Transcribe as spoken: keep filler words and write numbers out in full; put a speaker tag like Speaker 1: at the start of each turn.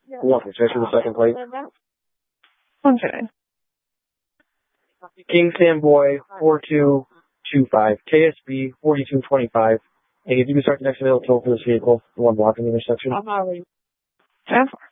Speaker 1: Lovely. Cheers for the second plate.
Speaker 2: Okay.
Speaker 1: King Sam Boy, four two two five. K S B, forty-two twenty-five. And if you can start the next available toll for this vehicle, the one blocking the intersection.
Speaker 2: ten four.